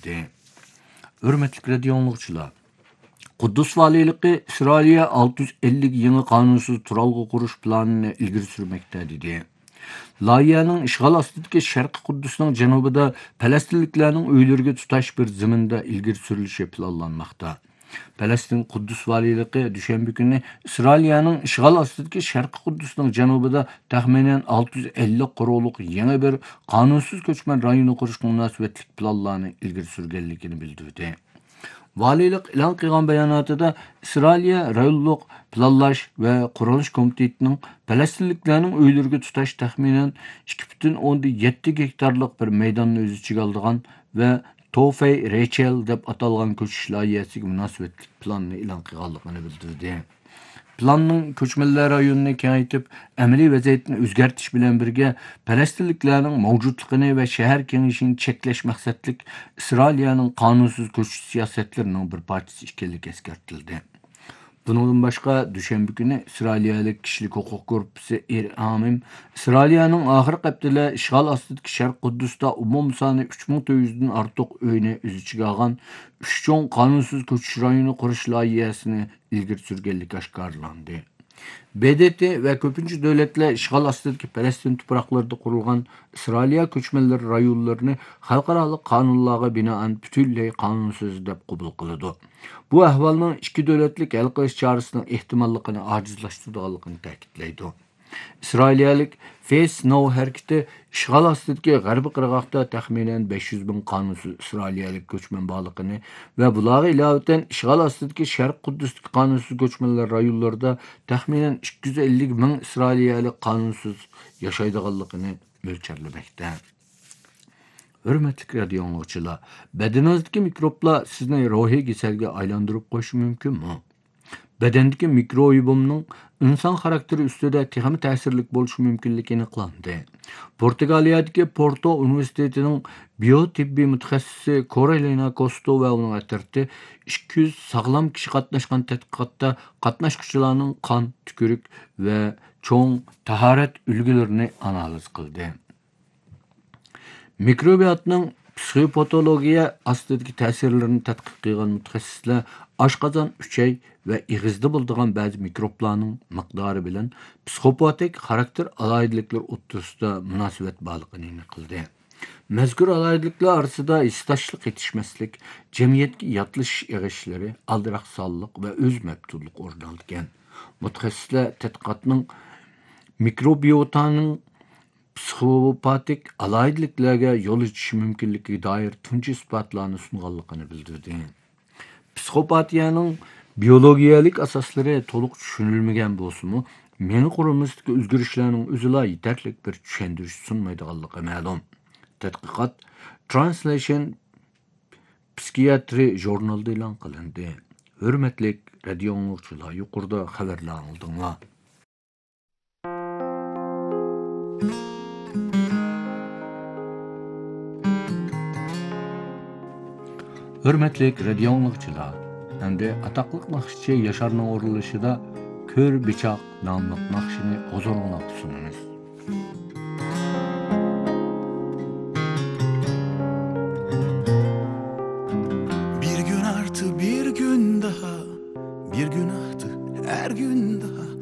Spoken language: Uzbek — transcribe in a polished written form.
bildirdi. Hürmetli radio anlıqçılar, Quddus valiliği İsrail'e 650 yeni kanunsuz turalgı kuruş planını ilgiri sürmekte dedi. Layihənin işğal astidagi Şərqi Quddusning janubida Falastinliklarning uylariga tutash bir ziminda ilgiri sürilishi planlanmoqda. Falastin Quddus valiliği dushanba kuni İsrailning işğal astidagi Şərqi Quddusning janubida taxminan 650 quruqliq yangi bir qonunsiz ko'chman rayoni qurishga munosabatlik planlarni ilgiri surganligini bildirdi. Valilik e'lon qilgan bayonotida İsrail rayonluq planlash va qurilish komitetining Falastinliklarning uylariga tutash taxminan 2,7 gektarlik bir maydonni o'z ichiga oladigan va Tofay Rachel deb atalgan ko'chish loyihasiga munosabatlik planni e'lon qilganligini bildirdi. Planning ko'chmanlar rayonini kengaytib, amaliy vaziyatni o'zgartirish bilan birga Falastinliklarning mavjudligini va shahar kengayishini cheklash maqsadlik İsrailning qonunsiz ko'chish siyosatlarining bir parchasi ekanligi eskartildi. Bundan başqa dushanba kuni İsraillik kishilik huquq guruhi Amim İsrailning oxirgi haftada ishg'ol ostidagi Sharq Quddusda umum soni 3400 dan ortiq uyni o'z ichiga olgan 3 cho'ng qonunsiz ko'chish rayoni qurish loyihasini ilgari surganligi oshkorlandi. BDT va ko'pincha davlatlar ishg'ol ostidagi Falastin tuproqlarida qurilgan İsrailiya ko'chmanlar rayonlarini xalqaro qonunlarga binoan butunlay qonunsiz deb qabul qiladi. Bu ahvolning ikki davlatlik hal qilish chorasining ehtimolligini ojizlashtirganligini ta'kidlaydi. İsrailiyalik Face Now harakati ishg'ol ostidagi g'arbiy qirg'oqda taxminan 500 bin qonunsiz İsrailiyalik ko'chman borligini va bularga ilovatan ishg'ol ostidagi Sharq Quddusdagi qonunsiz ko'chmanlar rayonlarida taxminan 250 bin İsrailiyalik qonunsiz yashaydiganligini mo'ljallamoqda. Hürmetli radio anlıqçılar, bedeningizdeki mikroblar sizni ruhiy kasalga aylantirib qo'yishi mumkinmi? Bedendeki mikroyubumning inson xarakteri ustida texmi ta'sirlik bo'lishi mumkinligi aniqlandi. Portugaliyadagi Porto universitetining biotibbiy mutaxassisi Corelina Costo va uning atirti 200 sog'lom kishi qatnashgan tadqiqotda qatnashuvchilarning qon, tukurik va cho'ng tahorat ulgularini analiz qildi. Mikrobiyotning psixopatologiya ostidagi ta'sirlarini tadqiq qilgan mutaxassislar oshqozon, uchay va ig'izda bo'ladigan ba'zi mikroblarning miqdori bilan psixopatik xarakter alaydiliklar o'rtasida munosabat borligini aniqladi. Mazkur alaydiliklar orasida istashlik yetishmaslik, jamiyatga yotlish ig'ishlari, aldiraqsollik va o'z mabtullik o'rin olgan. Mutaxassislar tadqiqotning mikrobiotaning psixopatik alaydiliklarga yo'l ochishi mumkinligiga doir tunji isbotlarni sunganligini bildirdi. Psixopatiyaning biologiyalik asoslari to'liq tushunilmagan bo'lsa-mu, meni qurimizdagi o'zgarishlarning o'zila yetarli bir tushuntirish sunmaydiganligi ma'lum. Tadqiqot Translation Psychiatry jurnalida e'lon qilindi. Hurmatli radio anlıqçılar, yuqorida xabarlar oldinglar. Hürmetli radio anlıqçılar, hamda ataqlıq naqshchi Yasharning o'rinlashida Ko'r Bichoq nomli naqshini huzurunuzga sunamiz.